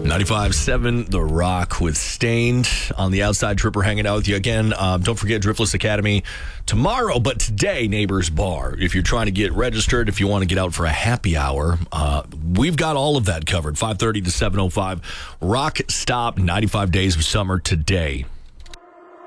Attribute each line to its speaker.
Speaker 1: 95.7 The Rock with Stained on the Outside Tripper hanging out with you again. Don't forget Driftless Academy tomorrow, but today, Neighbors Bar. If you're trying to get registered, if you want to get out for a happy hour, we've got all of that covered. 5:30 to 7:05. Rock Stop 95 Days of Summer today.